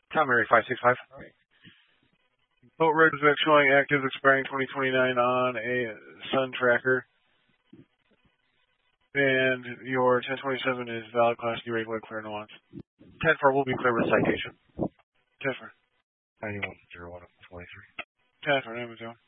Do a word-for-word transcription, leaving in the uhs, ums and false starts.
Tom Mary five six five. Boat records showing active expiring twenty twenty-nine on a Sun Tracker. And your ten twenty-seven is valid class D regular clear no wants. ten four will be clear with citation. ten four. ninety-one zero one twenty-three. ten four, name is